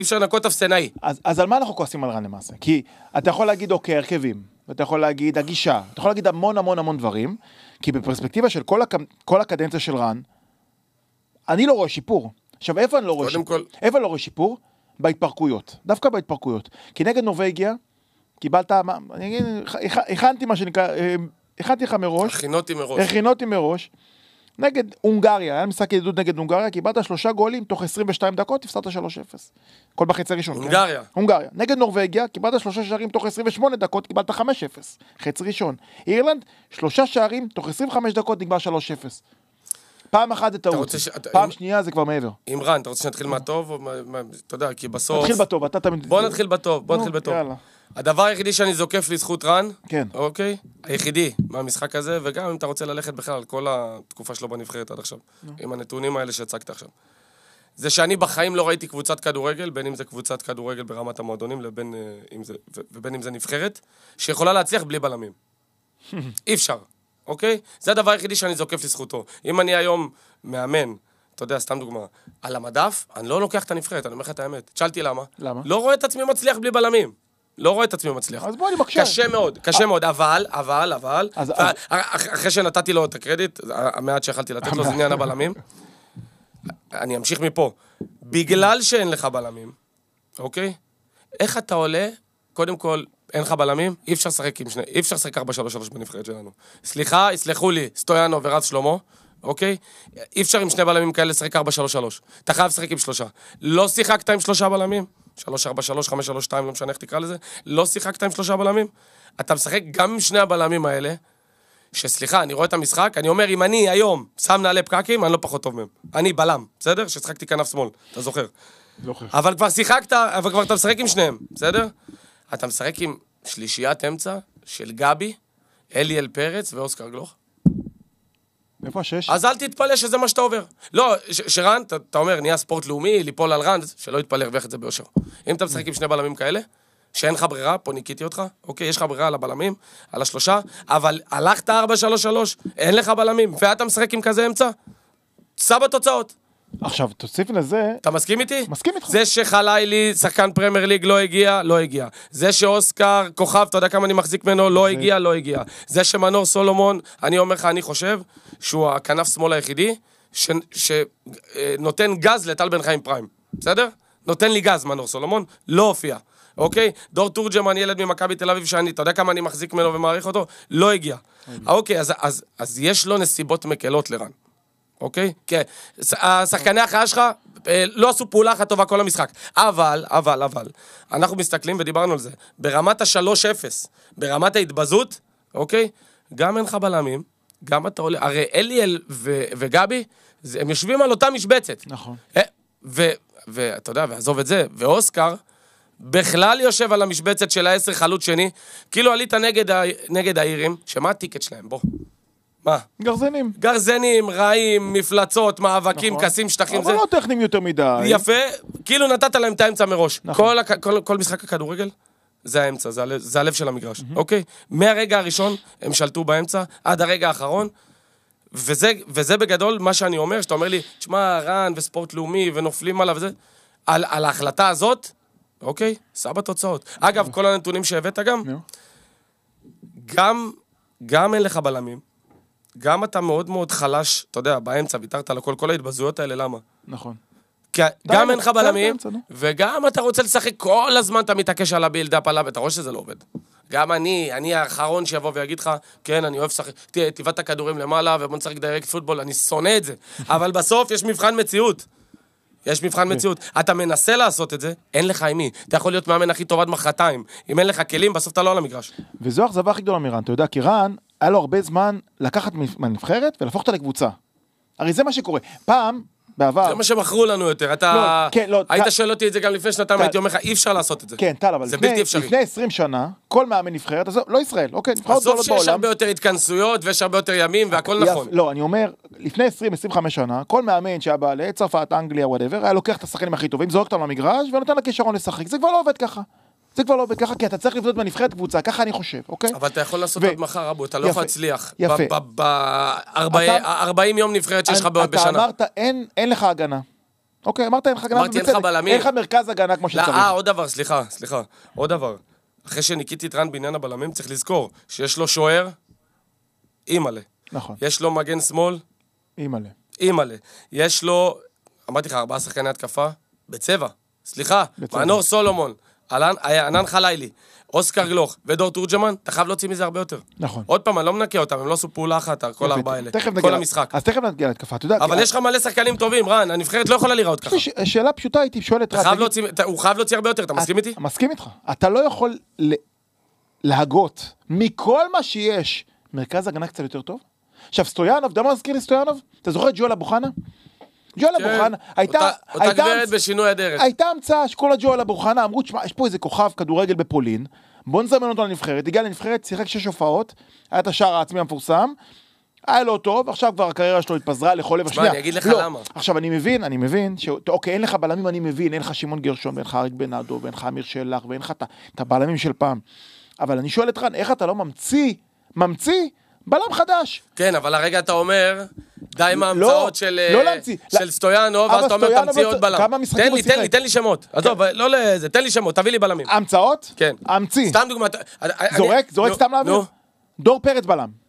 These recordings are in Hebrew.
אפשר לנקות אפסנאי. אז על מה אנחנו כועסים על רן למעשה? כי אתה יכול להגיד, אוקיי, הרכבים, ואתה יכול להגיד הגישה, אתה יכול להגיד המון דברים, כי בפרספקטיבה של כל הקדנציה של רן, אני לא רואה שיפור. עכשיו, איפה אני לא רואה שיפור? בהתפרקויות. דווקא בהתפרקויות. כי נגד נורווגיה, קיבלת, אני אגיד, הכנתי מה שנקרא, הכנתי לך מראש. הכינותי מראש. נגד הונגריה, היה משחק ידידות נגד הונגריה, קיבלת 3 גולים, תוך 22 דקות, הפסדת 3-0. כל בחצי ראשון. הונגריה. נגד נורווגיה, קיבלת 3 שערים, תוך 28 דקות, קיבלת 5-0. חצי ראשון. אירלנד, 3 שערים, תוך 25 דקות, נגמר 3-0. פעם אחת זה טעות, פעם שנייה זה כבר מעבר. אימרן, אתה רוצה שנתחיל מהטוב? אתה יודע, כי בסוף... נתחיל בטוב, אתה תמיד... בוא נתחיל בטוב. הדבר היחידי שאני זוקף לזכות רן, אוקיי? היחידי מהמשחק הזה, וגם אם אתה רוצה ללכת בכלל על כל התקופה שלו בנבחרת עד עכשיו, עם הנתונים האלה שהצגת עכשיו. זה שאני בחיים לא ראיתי קבוצת כדורגל, בין אם זה קבוצת כדורגל ברמת המועדונים, ובין אם זה נבחרת, שיכולה להצליח בלי בלמים. אי אפשר. אוקיי? זה הדבר היחידי שאני זוקף לזכותו. אם אני היום מאמן, אתה יודע, סתם דוגמה, על המדף, אני לא לוקח את הנבחרת, אני אומר לך את האמת. תשאלתי למה. למה? לא רואה את עצמי מצליח בלי בלמים. לא רואה את עצמי מצליח. אז בוא אני מקשה. קשה מאוד, אבל, אחרי שנתתי לו את הקרדיט, המעט שיכלתי לתת לו, זה עניין הבלמים. אני אמשיך מפה. בגלל שאין לך בלמים, אוקיי? איך אתה עולה, קודם כל, אין לך בלמים, אי אפשר לשחק 4-3-3 בנבחרת שלנו. סליחה, יסלחו לי, סטויאנו ורז שלמה, אוקיי? אי אפשר עם 2 בלמים כאלה לשחק 4-3-3. אתה חייב לשחק עם 3. לא שיחקת עם 3 בלמים, 3-4-3, 5-3-2, לא משנה איך תקרא לזה, לא שיחקת עם 3 בלמים. אתה משחק גם עם 2 הבלמים האלה, שסליחה, אני רואה את המשחק, אני אומר, אם אני היום שם נעלי פקקים, אני לא פחות טוב מהם. אני בלם, בסדר? ששחקתי כנף שמאל, אתה זוכר. אבל כבר שיחקת, אבל כבר אתה משחק עם 2, בסדר? אתה משחק עם שלישיית אמצע של גבי, אליאל פרץ ואוסקר גלוך. איפה השש? אז אל תתפלא שזה מה שאתה עובר. לא, שרן, אתה אומר, נהיה ספורט לאומי, ליפול על רן, שלא יתפלא, הרוויח את זה ביושר. אם אתה משחק עם 2 בלמים כאלה, שאין לך ברירה, פה ניקיתי אותך, אוקיי, יש לך ברירה על הבלמים, על 3, אבל הלכת 4-3-3, אין לך בלמים, ואתה משחק עם כזה אמצע, סע בתוצאות. עכשיו, תוסיף לזה... אתה מסכים איתי? מסכים איתך. זה שחלילי, שחקן פרמייר ליג, לא הגיע. זה שאוסקר, כוכב, אתה יודע כמה אני מחזיק ממנו, לא הגיע. זה שמנור סולומון, אני אומר לך, אני חושב, שהוא הכנף שמאל היחידי, שנותן גז לטל בן חיים פריים. בסדר? נותן לי גז, מנור סולומון, לא הופיע. אוקיי? דור תורג'מן, ילד ממכבי תל אביב שאני, אתה יודע כמה אני מחזיק ממנו ומעריך אותו? לא הגיע. אוקיי, אז יש לו נסיבות מקלות לרן. אוקיי? כן. השחקני החיה שלך לא עשו פעולה אחת טובה כל המשחק. אבל, אנחנו מסתכלים ודיברנו על זה. ברמת ה-3-0, ברמת ההתבזות, אוקיי? גם אין לך בלמים, גם אתה עולה, הרי אליאל וגבי, הם יושבים על אותה משבצת. נכון. ואתה יודע, ועזוב את זה, ואוסקר, בכלל יושב על המשבצת של ה-10 חלוץ שני, כאילו עלית נגד האירים, שמה הטיקט שלהם? בוא. מה? גרזנים, רעים, מפלצות, מאבקים, כסים, שטחים. אבל לא טכניים יותר מדי. יפה, כאילו נתת להם את האמצע מראש. כל משחק הכדורגל, זה האמצע, זה הלב של המגרש, אוקיי? מהרגע הראשון הם שלטו באמצע, עד הרגע האחרון, וזה בגדול מה שאני אומר, שאתה אומר לי, תשמע, רן וספורט לאומי ונופלים עליו וזה, על ההחלטה הזאת, אוקיי? סע בתוצאות. אגב, כל הנתונים שהבאת גם אין לך בלמים, גם אתה מאוד מאוד חלש, אתה יודע, באמצע, ויתרת על כל ההתבזויות האלה, למה? נכון. גם אין לך בלמים, וגם אתה רוצה לשחק כל הזמן, אתה מתעקש על הבילדאפ עליו, ואתה רואה שזה לא עובד. גם אני האחרון שיבוא ויגיד לך, כן, אני אוהב לשחק, תיבאת הכדורים למעלה, ובוא נשחק דיירקט פוטבול, אני שונא את זה. אבל בסוף יש מבחן מציאות. אתה מנסה לעשות את זה, אין לך עם מי. אתה יכול להיות מאמן הכי טוב עד מחרתיים. אם אין לך כלים, בסוף אתה לא על המגרש. וזו האכזבה הכי גדולה מרן. אתה יודע, כי רן, היה לו הרבה זמן לקחת מהנבחרת ולהפוך אותה לקבוצה. הרי זה מה שקורה. פעם, בעבר... זה מה שמכרו לנו יותר. אתה... היית שואל אותי את זה גם לפני שנתיים, הייתי אומר לך, אי אפשר לעשות את זה. כן, טל, אבל לפני 20 שנה, כל מאמן נבחרת, לא ישראל, אוקיי, נבחרות גדולות בעולם. בסוף שיש הרבה יותר התכנסויות, ויש הרבה יותר ימים, והכל נכון. לא, אני אומר, לפני 20-25 שנה, כל מאמן שהיה בא לצרפת, אנגליה, whatever, היה לוקח את השחקנים הכי טובים, זורק אותם למגרש, ונותן לכישרון לשחק. זה כבר לא עובד ככה. כי אתה צריך לבנות בנבחרת קבוצה, ככה אני חושב, אוקיי? אבל אתה יכול לעשות עד מחר, אבו, אתה לא יכול להצליח. יפה. ב-40 יום נבחרת שיש לך בשנה. אתה אמרת, אין לך הגנה. אוקיי, אמרת אין לך הגנה אמרתי, אין לך בלמים. אין לך מרכז הגנה כמו שצריך. עוד דבר, סליחה, עוד דבר. אחרי שניקיתי את רן בעניין הבלמים, צריך לזכור שיש לו שוער, אימאלה. נכון. יש לו מגן שמאל, אימאלה. יש לו, אמרתי לך, 4 שחקני התקפה, בצבע. סליחה, מנור סולומון, ענן חלילי, אוסקר גלוך ודור תורג'מן, אתה חייב להוציא מזה הרבה יותר. נכון. עוד פעם, אני לא מנקה אותם, הם לא עשו פעולה אחת, כל 4 האלה, כל המשחק. אז תכף נגיע להתקפה, אתה יודע. אבל יש לך מלא שחקנים טובים, רן, הנבחרת לא יכולה להיראות ככה. שאלה פשוטה הייתי שואלת, הוא חייב להוציא הרבה יותר, אתה מסכים איתי? מסכים איתך. אתה לא יכול להגות מכל מה שיש מרכז הגנה קצת יותר טוב? עכשיו, סטויאנוב, אתה מזכיר לי סטויאנוב? אתה זוכר את ג'ואל אבו חנה? ג'ואל אבו חנה, אותה גברת בשינוי הדרך. הייתה המצאה שכל הג'ואל אבו חנה אמרו, יש פה איזה כוכב כדורגל בפולין, בוא נזמן אותו לנבחרת, הגיע לנבחרת, שיחק 6 הופעות, היה את השער העצמי המפורסם, היה לו טוב, עכשיו כבר הקריירה שלו התפזרה לכל לב השנייה. אני אגיד לך למה. עכשיו אני מבין, אוקיי, אין לך בלמים, אני מבין, אין לך שמעון גרשון, ואין לך אריק בנאדו, ואין לך אמיר שלח, ואין לך את הבלמים של פעם. אבל אני שואל את רן, איך אתה לא ממציא בלם חדש? כן, אבל הרגע אתה אומר, די עם ההמצאות של סטויאנוב, אז אתה אומר, תמציא עוד בלם. תן לי שמות. עזוב, לא לזה, תן לי שמות, תביא לי בלמים. המצאות? כן. המציא. סתם דוגמא. זורק סתם להעביר? דור פרץ בלם.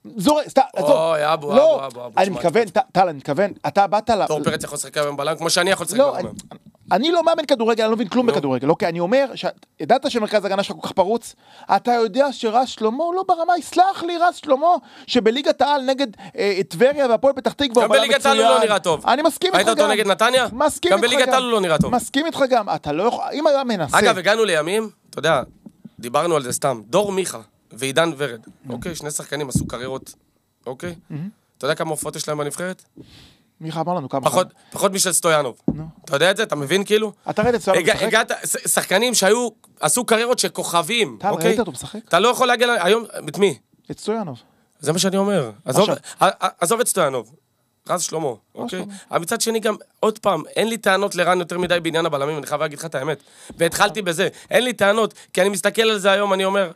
אוי, אבו. אני מתכוון, אתה באת דור פרץ יכול לשחק היום בלם, כמו שאני יכול לשחק בלם. אני לא מאמן כדורגל, אני לא מבין כלום בכדורגל, אוקיי, אני אומר, ידעת שמרכז הגנה שלך כל כך פרוץ, אתה יודע שרז שלמה לא ברמה, יסלח לי רז שלמה, שבליגת העל נגד טבריה והפועל פתח תקווה, גם בליגת העל הוא לא נראה טוב. אני מסכים איתך גם. ראית אותו נגד נתניה? גם בליגת העל הוא לא נראה טוב. מסכים איתך גם, אתה לא יכול, אם היה מנסה. אגב, הגענו לימים, אתה יודע, דיברנו על זה סתם, דור מיכה ועידן ורד, אוקיי, 2 שחקנים עשו קריירות, אוקיי? אתה יודע כמה הופעות יש להם בנבחרת? מיכה אמר לנו כמה. פחות משל סטויאנוב. אתה יודע את זה? אתה מבין כאילו? אתה ראית את סטויאנוב משחק? הגעת, שחקנים עשו קריירות שכוכבים. אתה ראית אותו משחק? אתה לא יכול להגיע היום, את מי? את סטויאנוב. זה מה שאני אומר. עזוב את סטויאנוב. רז שלמה, אוקיי? אבל מצד שני גם, עוד פעם, אין לי טענות לרן יותר מדי בעניין הבלמים, אני חייב להגיד לך את האמת. והתחלתי בזה. אין לי טענות, כי אני מסתכל על זה היום, אני אומר,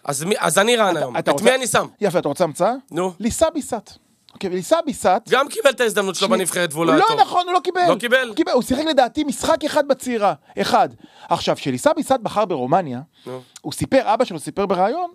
אז אני רן היום. את מי אני שם? יפה, אתה רוצה המצאה? נו. ליסה ביסט. אוקיי, וליסה ביסט... גם קיבל את ההזדמנות שלו בנבחרת והוא לא היה טוב. לא נכון, הוא לא קיבל. לא קיבל? הוא שיחק לדעתי משחק אחד בצעירה. אחד. עכשיו, שליסה ביסט בחר ברומניה, הוא סיפר, אבא שלו סיפר ברעיון...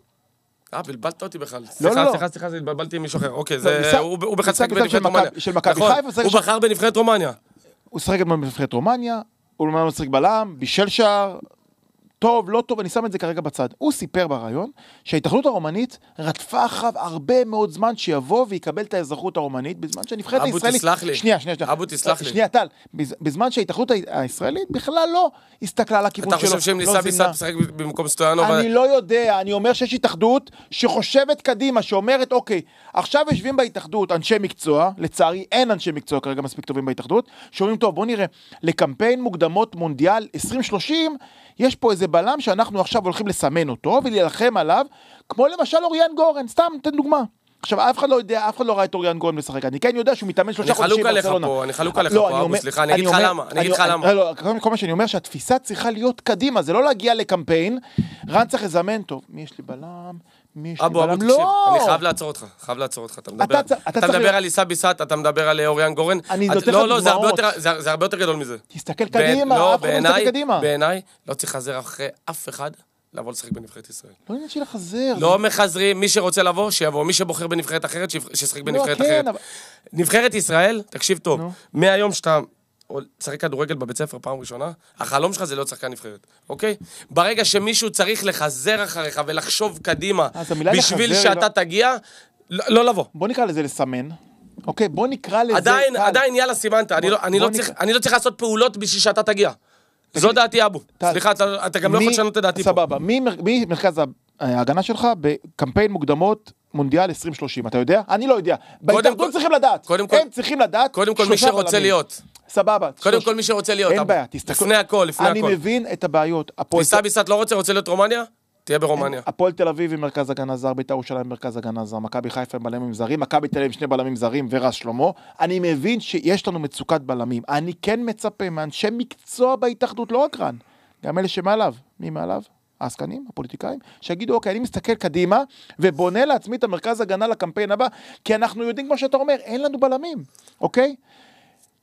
בלבלת אותי בכלל. סליחה, התבלבלתי עם מישהו אחר. אוקיי, הוא בכלל שחק בנבחרת רומניה. של מכבי חיפה. הוא בחר בנבחרת רומניה. הוא שחק בנבחרת רומניה, הוא לא משחק בלם, בישל שער... טוב, לא טוב, אני שם את זה כרגע בצד. הוא סיפר ברעיון שההתאחדות הרומנית רדפה אחריו הרבה מאוד זמן שיבוא ויקבל את האזרחות הרומנית, בזמן שהנבחרת הישראלית... אבו תסלח לי. שנייה. אבו תסלח לי. שנייה, טל. בזמן שההתאחדות הישראלית בכלל לא הסתכלה על הכיוון שלו. אתה חושב שאם ניסה ביסט משחק במקום סטויאנוב... אני לא יודע, אני אומר שיש התאחדות שחושבת קדימה, שאומרת, אוקיי, עכשיו יושבים בהתאחדות אנשי מקצוע, לצערי אין אנשי מקצוע כרגע מספיק טובים בהתאחדות, שאומרים, טוב, בוא נראה, לקמפיין מוקדמות מונדיאל 2030, יש פה איזה בלם שאנחנו עכשיו הולכים לסמן אותו ולהילחם עליו, כמו למשל אוריאן גורן, סתם, תן דוגמה. עכשיו, אף אחד לא יודע, אף אחד לא ראה את אוריאן גורן לשחק. אני כן יודע שהוא מתאמן 3 חודשים ברצלונה. אני חלוק עליך פה, אבו, סליחה, אני אגיד לך למה. לא, כל מה שאני אומר שהתפיסה צריכה להיות קדימה, זה לא להגיע לקמפיין, רן צריך לזמן, טוב, מי יש לי בלם? אבו, תקשיב, אני חייב לעצור אותך, אתה מדבר על ליסה ביסט, אתה מדבר על אוריאן גורן, לא, זה הרבה יותר גדול מזה. תסתכל קדימה, אף אחד לא מסתכל קדימה. בעיניי, לא צריך לחזר אחרי אף אחד לבוא לשחק בנבחרת ישראל. לא עניין של לחזר. לא מחזרים, מי שרוצה לבוא, שיבוא, מי שבוחר בנבחרת אחרת, שישחק בנבחרת אחרת. נבחרת ישראל, תקשיב טוב, מהיום שאתה צריך כדורגל בבית ספר פעם ראשונה, החלום שלך זה להיות שחקן נבחרת, אוקיי? ברגע שמישהו צריך לחזר אחריך ולחשוב קדימה בשביל שאתה תגיע, לא לבוא. בוא נקרא לזה לסמן, אוקיי? בוא נקרא לזה... עדיין יאללה סימנת, אני לא צריך לעשות פעולות בשביל שאתה תגיע. זו דעתי אבו. סליחה, אתה גם לא יכול לשנות את דעתי פה. סבבה, מי מרכז ההגנה שלך בקמפיין מוקדמות מונדיאל 2030, אתה יודע? אני לא יודע. בהתאחדות צריכים לדעת. הם צריכים לדעת. קודם כל מי שרוצה להיות. סבבה. קודם כל מי שרוצה להיות. אין בעיה, תסתכל. לפני הכל. אני מבין את הבעיות. ליסה ביסט לא רוצה להיות רומניה? תהיה ברומניה. הפועל תל אביב עם מרכז הגנה זר, בית"ר ירושלים עם מרכז הגנה זר, מכבי חיפה עם בלמים זרים, מכבי תל אביב עם 2 בלמים זרים ורז שלמה. אני מבין שיש לנו מצוקת בלמים. אני כן מצפה מאנשי מקצוע בהתאחדות, לא רק רן, גם אלה שמעליו. מי מעליו? העסקנים, הפוליטיקאים, שיגידו, אוקיי, אני מסתכל קדימה ובונה לעצמי את המרכז הגנה לקמפיין הבא, כי אנחנו יודעים, כמו שאתה אומר, אין לנו בלמים, אוקיי?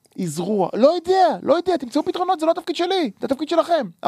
יזרוע, לא יודע, תמצאו פתרונות, זה לא התפקיד שלי, זה התפקיד שלכם.